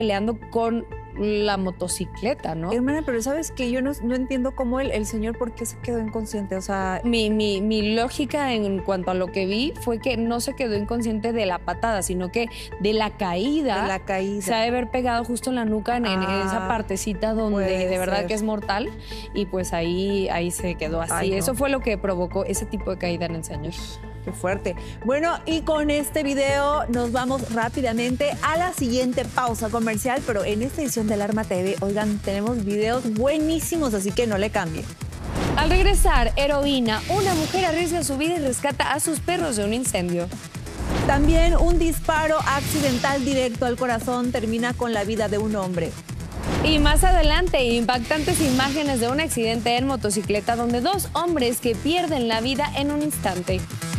peleando con la motocicleta, ¿no? Hermana, pero ¿sabes qué? Yo no entiendo cómo el señor por qué se quedó inconsciente, o sea... Mi lógica en cuanto a lo que vi fue que no se quedó inconsciente de la patada, sino que de la caída. De la caída. Se ha de haber pegado justo en la nuca, en esa partecita donde de verdad que es mortal, y pues ahí se quedó así. Ay, no. Eso fue lo que provocó ese tipo de caída en el señor. Qué fuerte. Bueno, y con este video nos vamos rápidamente a la siguiente pausa comercial, pero en esta edición de Alarma TV, oigan, tenemos videos buenísimos, así que no le cambien. Al regresar, heroína, una mujer arriesga su vida y rescata a sus perros de un incendio. También un disparo accidental directo al corazón termina con la vida de un hombre. Y más adelante, impactantes imágenes de un accidente en motocicleta donde 2 hombres que pierden la vida en un instante.